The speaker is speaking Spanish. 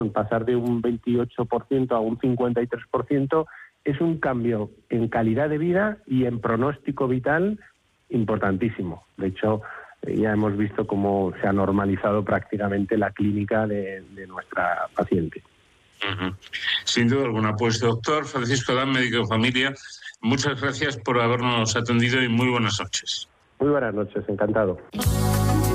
pasar de un 28% a un 53%, es un cambio en calidad de vida y en pronóstico vital importantísimo. De hecho, ya hemos visto cómo se ha normalizado prácticamente la clínica de nuestra paciente. Uh-huh. Sin duda alguna. Pues doctor Francisco Dan, médico de familia, muchas gracias por habernos atendido y muy buenas noches. Muy buenas noches, encantado.